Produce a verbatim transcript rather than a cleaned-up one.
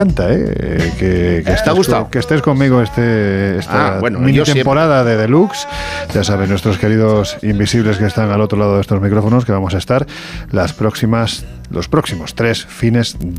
¿eh? que, que, estés, gustado? que estés conmigo este, esta ah, bueno, mini temporada de Deluxe. Ya saben nuestros queridos invisibles que están al otro lado de estos micrófonos que vamos a estar las próximas, los próximos tres fines de